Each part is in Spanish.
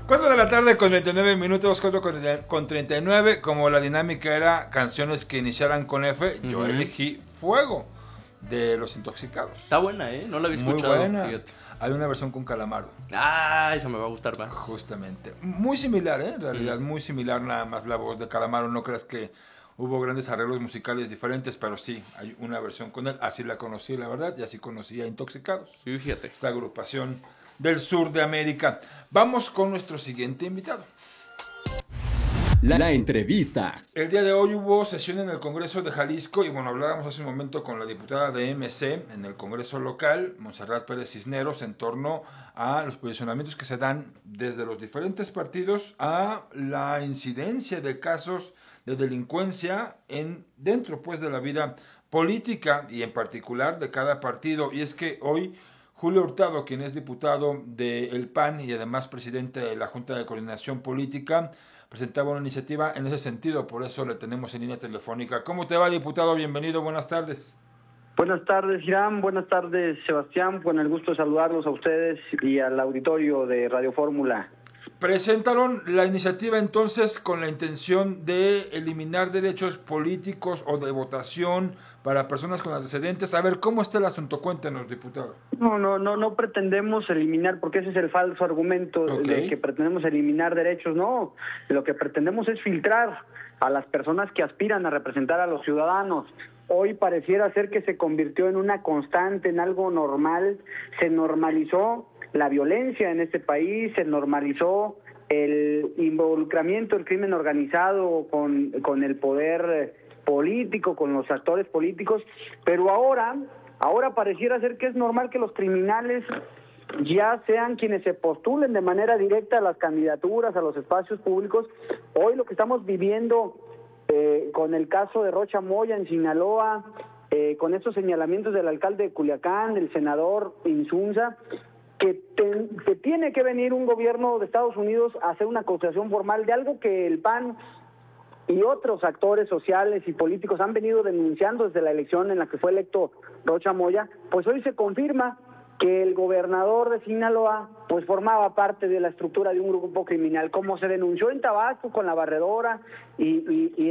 4 de la tarde con 39 minutos, 4 con 39. Como la dinámica era canciones que iniciaran con F, yo elegí Fuego de Los Intoxicados. Está buena, ¿eh? No la había Muy escuchado. buena. Fíjate. Hay una versión con Calamaro. Ah, esa me va a gustar más. Justamente. Muy similar, ¿eh? En realidad, muy similar, nada más la voz de Calamaro. No creas que hubo grandes arreglos musicales diferentes, pero sí, hay una versión con él. Así la conocí, la verdad, y así conocí a Intoxicados. Sí, fíjate. Esta agrupación del sur de América. Vamos con nuestro siguiente invitado. La entrevista. El día de hoy hubo sesión en el Congreso de Jalisco y bueno, hablábamos hace un momento con la diputada de MC en el Congreso local, Montserrat Pérez Cisneros, en torno a los posicionamientos que se dan desde los diferentes partidos a la incidencia de casos de delincuencia dentro pues de la vida política y en particular de cada partido. Y es que hoy Julio Hurtado, quien es diputado del PAN y además presidente de la Junta de Coordinación Política, presentaba una iniciativa en ese sentido, por eso le tenemos en línea telefónica. ¿Cómo te va, diputado? Bienvenido, buenas tardes. Buenas tardes, Irán. Buenas tardes, Sebastián. Con el gusto de saludarlos a ustedes y al auditorio de Radio Fórmula. Presentaron la iniciativa entonces con la intención de eliminar derechos políticos o de votación para personas con antecedentes. A ver, ¿cómo está el asunto? Cuéntenos, diputado. No pretendemos eliminar, porque ese es el falso argumento de que pretendemos eliminar derechos. No, lo que pretendemos es filtrar a las personas que aspiran a representar a los ciudadanos. Hoy pareciera ser que se convirtió en una constante, en algo normal. Se normalizó la violencia en este país, se normalizó el involucramiento del crimen organizado con el poder político, con los actores políticos, pero ahora pareciera ser que es normal que los criminales ya sean quienes se postulen de manera directa a las candidaturas, a los espacios públicos. Hoy lo que estamos viviendo con el caso de Rocha Moya en Sinaloa, con estos señalamientos del alcalde de Culiacán, del senador Insunza, que tiene que venir un gobierno de Estados Unidos a hacer una acusación formal de algo que el PAN y otros actores sociales y políticos han venido denunciando desde la elección en la que fue electo Rocha Moya. Pues hoy se confirma que el gobernador de Sinaloa pues formaba parte de la estructura de un grupo criminal, como se denunció en Tabasco con la barredora y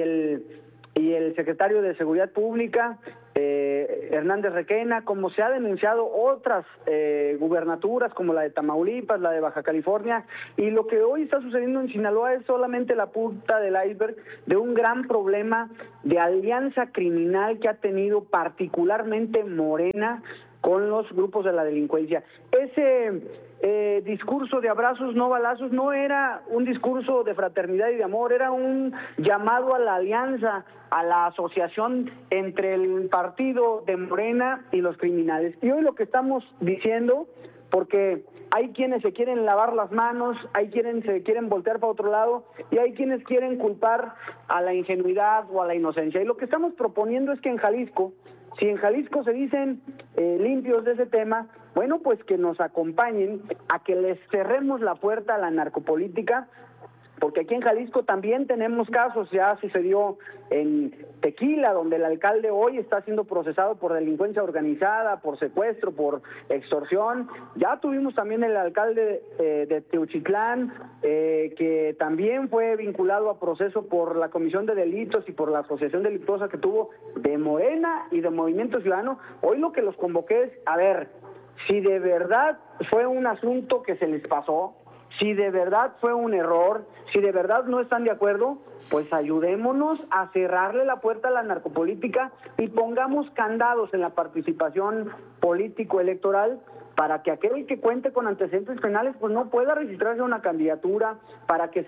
el secretario de Seguridad Pública, Hernández Requena, como se ha denunciado otras gubernaturas como la de Tamaulipas, la de Baja California, y lo que hoy está sucediendo en Sinaloa es solamente la punta del iceberg de un gran problema de alianza criminal que ha tenido particularmente Morena con los grupos de la delincuencia. Ese discurso de abrazos no balazos no era un discurso de fraternidad y de amor, era un llamado a la alianza, a la asociación entre el partido de Morena y los criminales. Y hoy lo que estamos diciendo, porque hay quienes se quieren lavar las manos, hay quienes se quieren voltear para otro lado y hay quienes quieren culpar a la ingenuidad o a la inocencia. Y lo que estamos proponiendo es que en Jalisco, si en Jalisco se dicen limpios de ese tema, bueno, pues que nos acompañen a que les cerremos la puerta a la narcopolítica, porque aquí en Jalisco también tenemos casos. Ya sucedió en Tequila, donde el alcalde hoy está siendo procesado por delincuencia organizada, por secuestro, por extorsión. Ya tuvimos también el alcalde de Teuchitlán, que también fue vinculado a proceso por la comisión de delitos y por la asociación delictuosa que tuvo de Morena y de Movimiento Ciudadano. Hoy lo que los convoqué es, a ver, si de verdad fue un asunto que se les pasó, si de verdad fue un error, si de verdad no están de acuerdo, pues ayudémonos a cerrarle la puerta a la narcopolítica y pongamos candados en la participación político-electoral para que aquel que cuente con antecedentes penales pues no pueda registrarse a una candidatura, para que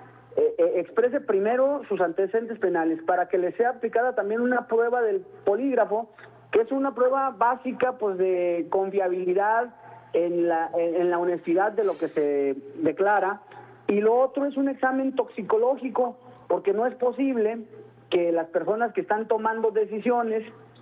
exprese primero sus antecedentes penales, para que le sea aplicada también una prueba del polígrafo, que es una prueba básica pues de confiabilidad en la honestidad de lo que se declara. Y lo otro es un examen toxicológico, porque no es posible que las personas que están tomando decisiones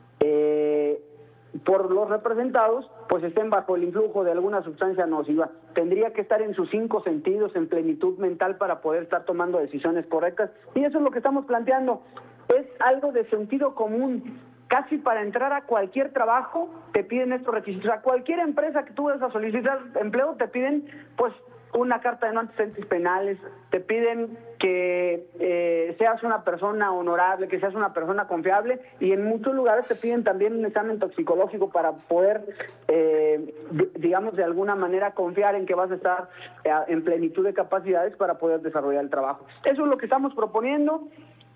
por los representados pues estén bajo el influjo de alguna sustancia nociva. Tendría que estar en sus 5 sentidos, en plenitud mental, para poder estar tomando decisiones correctas, y eso es lo que estamos planteando. Es algo de sentido común. Casi para entrar a cualquier trabajo te piden estos requisitos. A cualquier empresa que tú vas a solicitar empleo te piden pues una carta de no antecedentes penales, te piden que seas una persona honorable, que seas una persona confiable, y en muchos lugares te piden también un examen toxicológico para poder, digamos, de alguna manera confiar en que vas a estar en plenitud de capacidades para poder desarrollar el trabajo. Eso es lo que estamos proponiendo.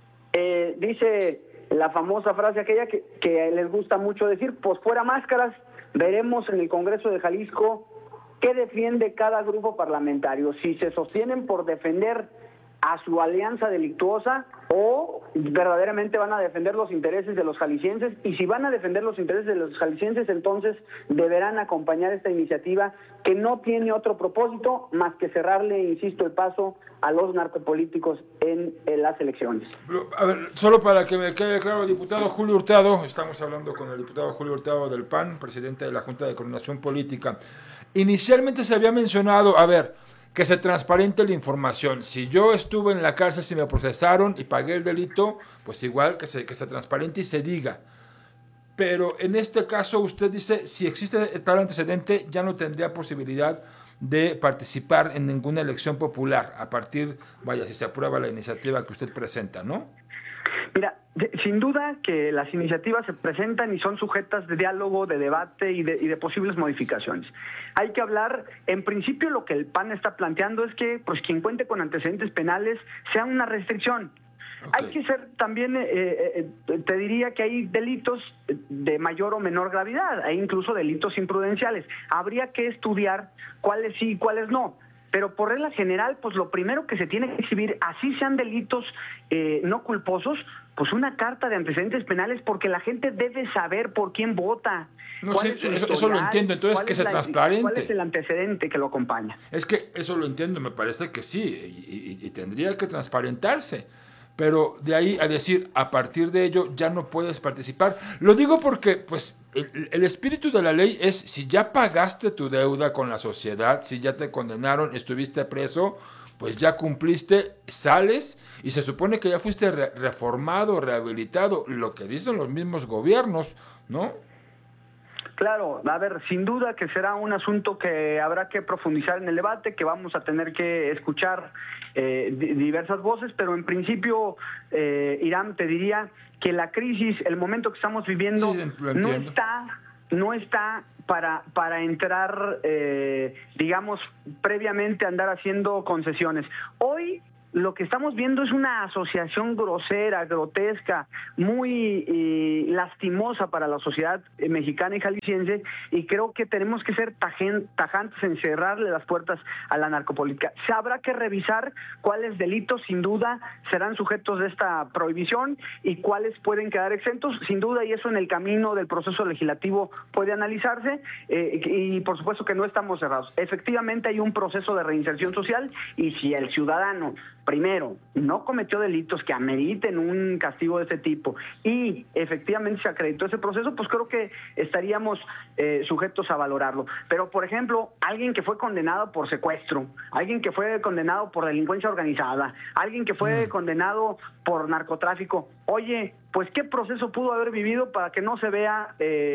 Dice la famosa frase aquella que les gusta mucho decir, pues fuera máscaras. Veremos en el Congreso de Jalisco qué defiende cada grupo parlamentario, si se sostienen por defender a su alianza delictuosa o verdaderamente van a defender los intereses de los jaliscienses, y si van a defender los intereses de los jaliscienses, entonces deberán acompañar esta iniciativa que no tiene otro propósito más que cerrarle, insisto, el paso a los narcopolíticos en las elecciones. A ver, solo para que me quede claro, diputado Julio Hurtado, estamos hablando con el diputado Julio Hurtado del PAN, presidente de la Junta de Coordinación Política. Inicialmente se había mencionado, que se transparente la información. Si yo estuve en la cárcel, si me procesaron y pagué el delito, pues igual que se transparente y se diga. Pero en este caso usted dice, si existe tal antecedente, ya no tendría posibilidad de participar en ninguna elección popular a partir, si se aprueba la iniciativa que usted presenta, ¿no? Mira, sin duda que las iniciativas se presentan y son sujetas de diálogo, de debate y de posibles modificaciones. Hay que hablar, en principio lo que el PAN está planteando es que pues quien cuente con antecedentes penales sea una restricción. Okay. Hay que ser también, te diría que hay delitos de mayor o menor gravedad, hay incluso delitos imprudenciales. Habría que estudiar cuáles sí y cuáles no. Pero por regla general, pues lo primero que se tiene que exhibir, así sean delitos no culposos, pues una carta de antecedentes penales, porque la gente debe saber por quién vota. No sé, eso lo entiendo, entonces que se transparente. ¿Cuál es el antecedente que lo acompaña? Es que eso lo entiendo, me parece que sí, y tendría que transparentarse. Pero de ahí a decir, a partir de ello ya no puedes participar. Lo digo porque, pues, el espíritu de la ley es, si ya pagaste tu deuda con la sociedad, si ya te condenaron, estuviste preso, pues ya cumpliste, sales, y se supone que ya fuiste reformado, rehabilitado, lo que dicen los mismos gobiernos, ¿no? Claro, a ver, sin duda que será un asunto que habrá que profundizar en el debate, que vamos a tener que escuchar diversas voces, pero en principio, Irán, te diría que la crisis, el momento que estamos viviendo, sí, no está para entrar, digamos, previamente andar haciendo concesiones. Hoy lo que estamos viendo es una asociación grosera, grotesca, muy lastimosa para la sociedad mexicana y jalisciense, y creo que tenemos que ser tajantes en cerrarle las puertas a la narcopolítica. Se habrá que revisar cuáles delitos sin duda serán sujetos de esta prohibición y cuáles pueden quedar exentos, sin duda, y eso en el camino del proceso legislativo puede analizarse, y por supuesto que no estamos cerrados. Efectivamente hay un proceso de reinserción social, y si el ciudadano primero no cometió delitos que ameriten un castigo de ese tipo y efectivamente se acreditó ese proceso, pues creo que estaríamos sujetos a valorarlo. Pero, por ejemplo, alguien que fue condenado por secuestro, alguien que fue condenado por delincuencia organizada, alguien que fue condenado por narcotráfico, oye, pues ¿qué proceso pudo haber vivido para que no se vea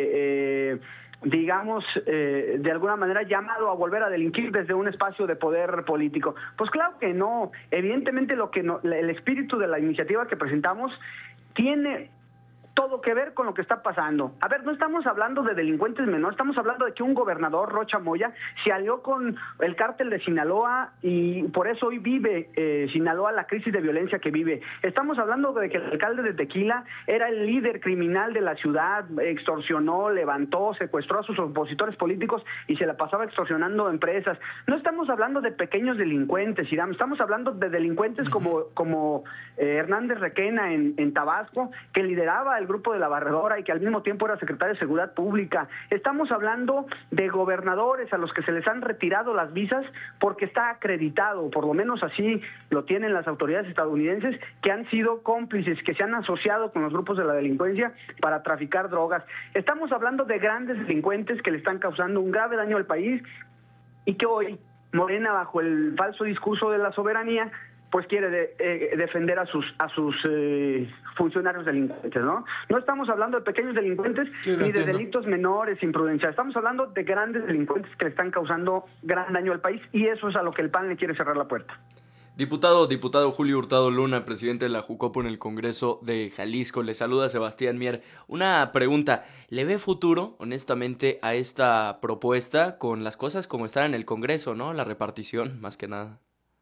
digamos, de alguna manera llamado a volver a delinquir desde un espacio de poder político? Pues claro que no. Evidentemente el espíritu de la iniciativa que presentamos tiene todo que ver con lo que está pasando. A ver, no estamos hablando de delincuentes menores, estamos hablando de que un gobernador, Rocha Moya, se alió con el cártel de Sinaloa y por eso hoy vive Sinaloa la crisis de violencia que vive. Estamos hablando de que el alcalde de Tequila era el líder criminal de la ciudad, extorsionó, levantó, secuestró a sus opositores políticos y se la pasaba extorsionando empresas. No estamos hablando de pequeños delincuentes, Irán, estamos hablando de delincuentes como Hernández Requena en Tabasco, que lideraba el grupo de la Barredora y que al mismo tiempo era secretario de Seguridad Pública. Estamos hablando de gobernadores a los que se les han retirado las visas porque está acreditado, por lo menos así lo tienen las autoridades estadounidenses, que han sido cómplices, que se han asociado con los grupos de la delincuencia para traficar drogas. Estamos hablando de grandes delincuentes que le están causando un grave daño al país y que hoy Morena, bajo el falso discurso de la soberanía, pues quiere defender a sus funcionarios delincuentes, ¿no? No estamos hablando de pequeños delincuentes ni de delitos menores, imprudencia. Estamos hablando de grandes delincuentes que le están causando gran daño al país, y eso es a lo que el PAN le quiere cerrar la puerta. Diputado Julio Hurtado Luna, presidente de la Jucopo en el Congreso de Jalisco, le saluda Sebastián Mier. Una pregunta, ¿le ve futuro, honestamente, a esta propuesta con las cosas como están en el Congreso, ¿no? La repartición, más que nada.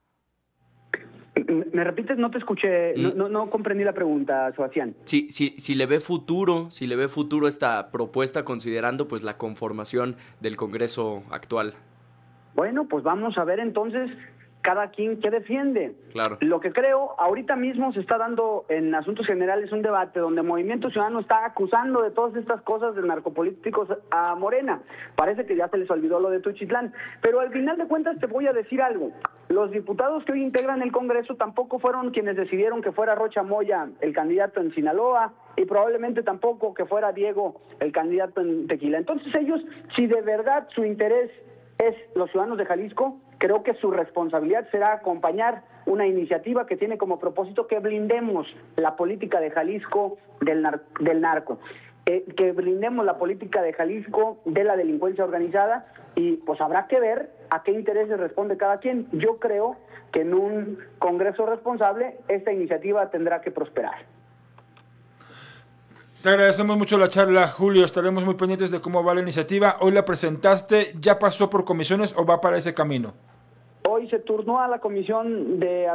¿Me repites? No te escuché, no comprendí la pregunta, Sebastián. Si le ve futuro esta propuesta considerando pues la conformación del Congreso actual. Bueno, pues vamos a ver entonces cada quien qué defiende. Claro. Lo que creo, ahorita mismo se está dando en Asuntos Generales un debate donde Movimiento Ciudadano está acusando de todas estas cosas de narcopolíticos a Morena. Parece que ya se les olvidó lo de Tuchitlán. Pero al final de cuentas te voy a decir algo. Los diputados que hoy integran el Congreso tampoco fueron quienes decidieron que fuera Rocha Moya el candidato en Sinaloa, y probablemente tampoco que fuera Diego el candidato en Tequila. Entonces ellos, si de verdad su interés es los ciudadanos de Jalisco, creo que su responsabilidad será acompañar una iniciativa que tiene como propósito que blindemos la política de Jalisco del narco, que blindemos la política de Jalisco de la delincuencia organizada, y pues habrá que ver a qué intereses responde cada quien. Yo creo que en un Congreso responsable esta iniciativa tendrá que prosperar. Te agradecemos mucho la charla, Julio. Estaremos muy pendientes de cómo va la iniciativa. Hoy la presentaste, ¿ya pasó por comisiones o va para ese camino? Hoy se turnó a la Comisión de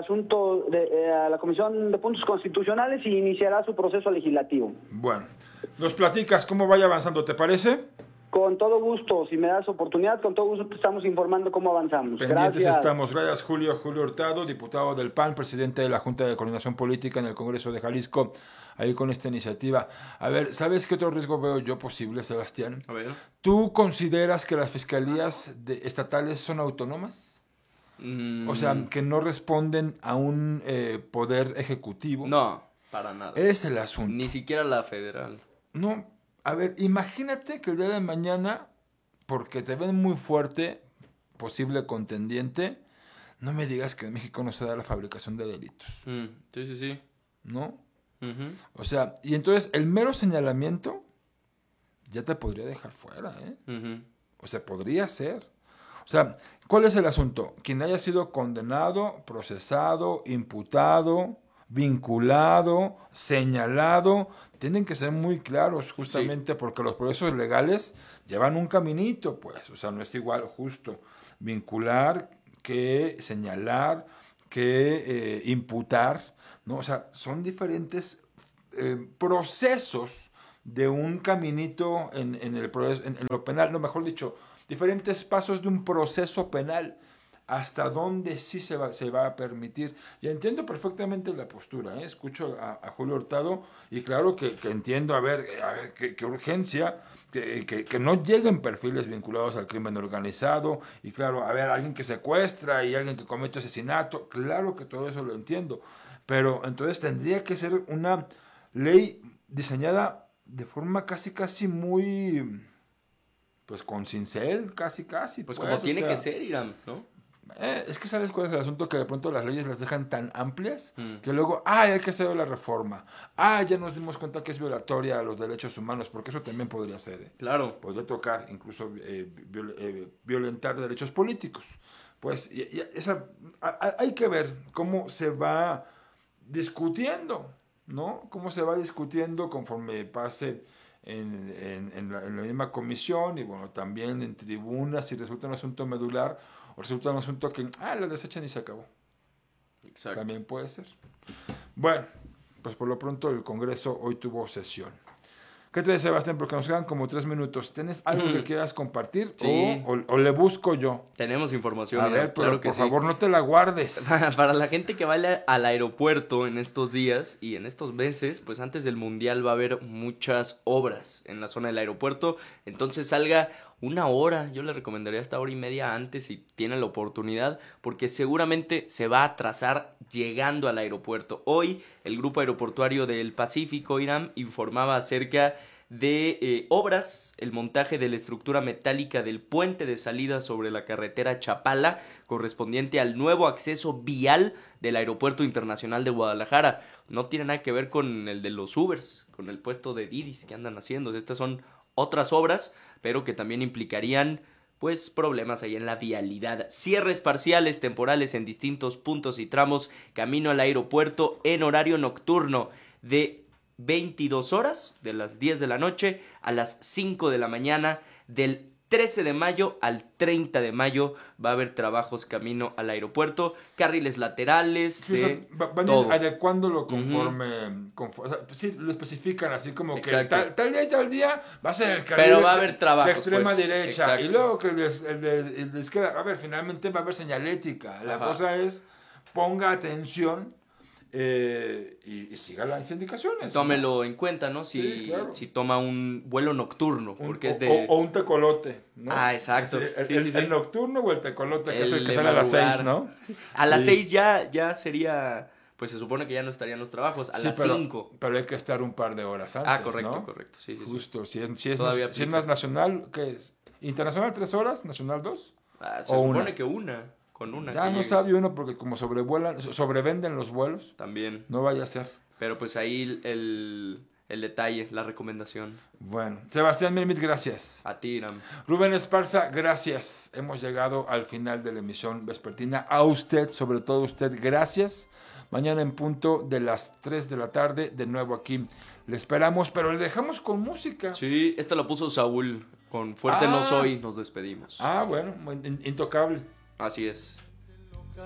a la Comisión de Puntos Constitucionales y iniciará su proceso legislativo. Bueno, nos platicas cómo vaya avanzando, ¿te parece? Con todo gusto, si me das oportunidad, con todo gusto te estamos informando cómo avanzamos. Pendientes Gracias. estamos. Gracias, Julio Hurtado, diputado del PAN, presidente de la Junta de Coordinación Política en el Congreso de Jalisco, ahí con esta iniciativa. A ver, ¿sabes qué otro riesgo veo yo posible, Sebastián? A ver. ¿Tú consideras que las fiscalías estatales son autónomas? O sea, que no responden a un poder ejecutivo. No, para nada. Es el asunto. Ni siquiera la federal. No, a ver, imagínate que el día de mañana, porque te ven muy fuerte, posible contendiente, no me digas que en México no se da la fabricación de delitos. Sí. ¿No? Uh-huh. O sea, y entonces el mero señalamiento ya te podría dejar fuera, ¿eh? Uh-huh. O sea, podría ser. O sea, ¿cuál es el asunto? Quien haya sido condenado, procesado, imputado, vinculado, señalado, tienen que ser muy claros justamente porque los procesos legales llevan un caminito, pues. O sea, no es igual justo vincular que señalar, que imputar, ¿no? O sea, son diferentes procesos de un caminito en el proceso, en lo penal, no, mejor dicho, diferentes pasos de un proceso penal, hasta dónde sí se va a permitir. Y entiendo perfectamente la postura, ¿eh? Escucho a Julio Hurtado y claro que entiendo, a ver qué urgencia, que no lleguen perfiles vinculados al crimen organizado, y claro, a ver, alguien que secuestra y alguien que comete asesinato, claro que todo eso lo entiendo, pero entonces tendría que ser una ley diseñada de forma casi muy, pues con cincel, casi. Pues como tiene que ser, Irán, ¿no? Es que ¿sabes cuál es el asunto? Que de pronto las leyes las dejan tan amplias que luego, hay que hacer la reforma. Ya nos dimos cuenta que es violatoria a los derechos humanos, porque eso también podría ser, ¿eh? Claro. Podría tocar incluso violentar derechos políticos. Pues hay que ver cómo se va discutiendo, ¿no? Cómo se va discutiendo conforme pase en la misma comisión y bueno, también en tribunas, si resulta un asunto medular o resulta un asunto que la desechan y se acabó. Exacto. También puede ser. Bueno, pues por lo pronto el Congreso hoy tuvo sesión. ¿Qué te dice, Sebastián? Porque nos quedan como 3 minutos. ¿Tienes algo que quieras compartir? Sí. ¿O le busco yo? Tenemos información. A ver, pero por favor, no te la guardes. Para la gente que vaya al aeropuerto en estos días y en estos meses, pues antes del Mundial va a haber muchas obras en la zona del aeropuerto. Entonces salga 1 hora, yo le recomendaría hasta 1:30 antes si tienen la oportunidad, porque seguramente se va a atrasar llegando al aeropuerto. Hoy el Grupo Aeroportuario del Pacífico, Irán, informaba acerca de obras, el montaje de la estructura metálica del puente de salida sobre la carretera Chapala, correspondiente al nuevo acceso vial del Aeropuerto Internacional de Guadalajara. No tiene nada que ver con el de los Ubers, con el puesto de Didis que andan haciendo. Estas son otras obras, pero que también implicarían pues problemas ahí en la vialidad. Cierres parciales temporales en distintos puntos y tramos camino al aeropuerto en horario nocturno de 22 horas, de las 10 de la noche a las 5 de la mañana, del 13 de mayo al 30 de mayo va a haber trabajos camino al aeropuerto, carriles laterales, sí, van todo. adecuándolo conforme, o sea, sí, lo especifican así como Exacto. que tal día y tal día va a ser el carril Pero va a haber trabajos, de extrema pues. derecha. Exacto. Y luego que el de izquierda, a ver, finalmente va a haber señalética. La Ajá. cosa es, ponga atención y siga las indicaciones. Tómelo en cuenta, ¿no? Sí, claro. Si toma un vuelo nocturno, porque es de... o un tecolote, ¿no? Ah, exacto. Sí, Sí, sí. el nocturno o el tecolote, que es el que de sale a las madrugar. 6, ¿no? A las Sí. 6 ya sería... Pues se supone que ya no estarían los trabajos. A Sí, las 5. pero hay que estar un par de horas antes, Ah, correcto, ¿no? correcto. Sí, sí, sí. Justo, si es Todavía aplica. nacional, ¿qué es? ¿Internacional 3 horas? ¿Nacional 2? Ah, se O supone una. que con una. Ya que no llegues. sabe uno porque como sobrevenden los vuelos, También. no vaya a ser. Pero pues ahí el detalle, la recomendación. Bueno, Sebastián Milmit, gracias. A ti, Iram. Rubén Esparza, gracias. Hemos llegado al final de la emisión vespertina. A usted, sobre todo usted, gracias. Mañana en punto de las 3 de la tarde, de nuevo aquí. Le esperamos, pero le dejamos con música. Sí, esta la puso Saúl. Con Fuerte No Soy nos despedimos. Bueno, intocable. Así es.